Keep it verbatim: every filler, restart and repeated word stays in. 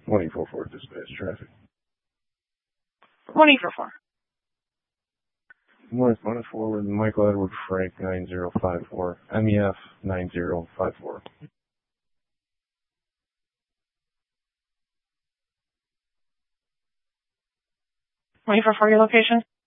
twenty-four four dispatch traffic. twenty-four four. North one forward, Michael Edward Frank nine zero five four, M E F nine zero five four. twenty-four four, your location?